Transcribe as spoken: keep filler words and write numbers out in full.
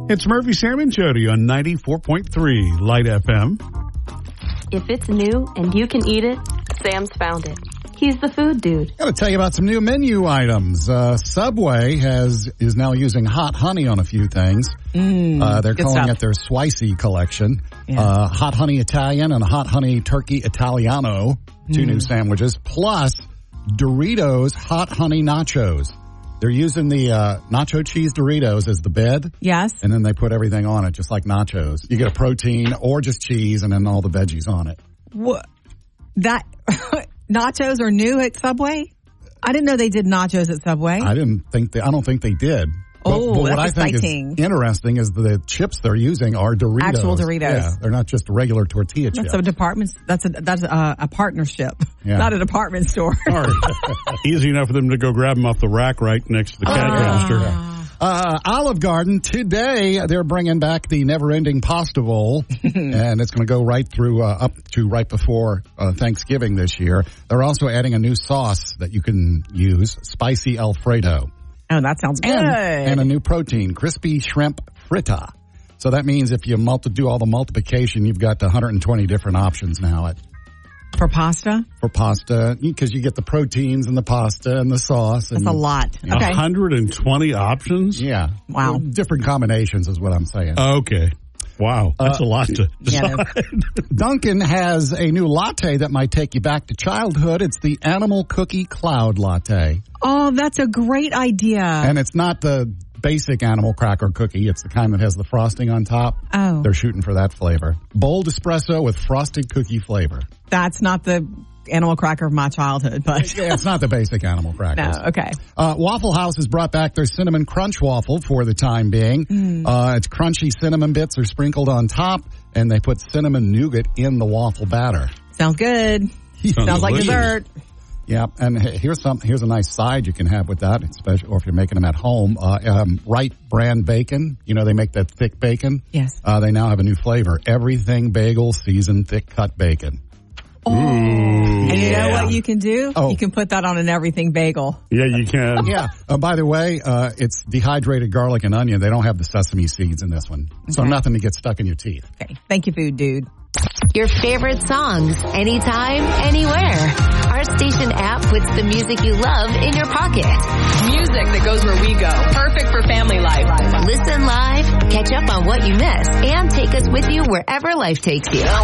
It's Murphy, Sam, and Jody on ninety-four point three Light F M. If it's new and you can eat it, Sam's found it. He's the food dude. Got to tell you about some new menu items. Uh, Subway has is now using hot honey on a few things. Mm, uh, they're calling stuff. it their Spicy collection. Yeah. Uh, hot honey Italian and hot honey turkey Italiano, two Mm. new sandwiches, plus Doritos hot honey nachos. They're using the uh, nacho cheese Doritos as the bed. Yes. And then they put everything on it, just like nachos. You get a protein or just cheese and then all the veggies on it. What? That nachos are new at Subway? I didn't know they did nachos at Subway. I didn't think they, I don't think they did. Oh, but, but what that's I think exciting. is interesting is the chips they're using are Doritos. Actual Doritos. Yeah, they're not just regular tortilla chips. That's a department. That's a that's a, a partnership, Yeah. not a department store. All right. Easy enough for them to go grab them off the rack right next to the cash register. Uh, Olive Garden, today they're bringing back the never-ending pasta bowl, and it's going to go right through, uh, up to right before uh, Thanksgiving this year. They're also adding a new sauce that you can use, Spicy Alfredo. Oh, that sounds good. And, and a new protein, Crispy Shrimp Fritta. So that means if you multi- do all the multiplication, you've got one hundred twenty different options now at For pasta? for pasta, because you get the proteins and the pasta and the sauce. And, That's a lot. Yeah. Okay. one hundred twenty options? Yeah. Wow. Different combinations is what I'm saying. Okay. Wow. That's Uh, a lot to Yeah, decide. Dunkin' has a new latte that might take you back to childhood. It's the Animal Cookie Cloud Latte. Oh, that's a great idea. And it's not the basic animal cracker cookie. It's the kind that has the frosting on top. Oh. They're shooting for that flavor. Bold espresso with frosted cookie flavor. That's not the animal cracker of my childhood, but Yeah, it's not the basic animal crackers. no, okay. Uh, Waffle House has brought back their Cinnamon Crunch Waffle for the time being. Mm. Uh, it's crunchy cinnamon bits are sprinkled on top, and they put cinnamon nougat in the waffle batter. Sounds good. Sounds like delicious. dessert. Yeah, and he- here's some. Here's a nice side you can have with that, especially or if you're making them at home. Uh, um, Wright brand bacon. You know they make that thick bacon. Yes. Uh, they now have a new flavor: everything bagel seasoned thick cut bacon. Ooh, And you know yeah. what you can do? Oh. You can put that on an everything bagel. Yeah, you can. Yeah. Uh, by the way, uh, it's dehydrated garlic and onion. They don't have the sesame seeds in this one, so Okay. nothing to get stuck in your teeth. Okay. Thank you, food dude. Your favorite songs, anytime, anywhere. Our station app puts the music you love in your pocket. Music that goes where we go. Perfect for family life. Listen live, catch up on what you missed, and take us with you wherever life takes you.